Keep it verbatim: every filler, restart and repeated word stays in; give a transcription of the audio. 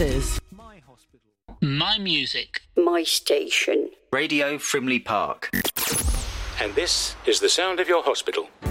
services. My hospital. My music. My station. Radio Frimley Park. And this is the sound of your hospital.